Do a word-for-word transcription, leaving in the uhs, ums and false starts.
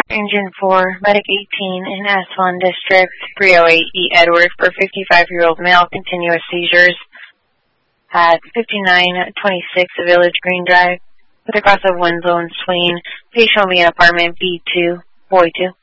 Engine four, Medic eighteen in S one District three oh eight E. Edward for fifty-five-year-old male, continuous seizures at fifty-nine twenty-six Village Green Drive with a cross of Winslow and Swain. Patient will be in apartment B two, boy two.